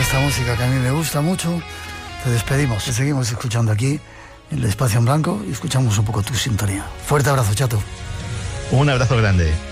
esta música que a mí me gusta mucho, te despedimos. Te seguimos escuchando aquí en el Espacio en Blanco y escuchamos un poco tu sintonía. Fuerte abrazo, chato. Un abrazo grande.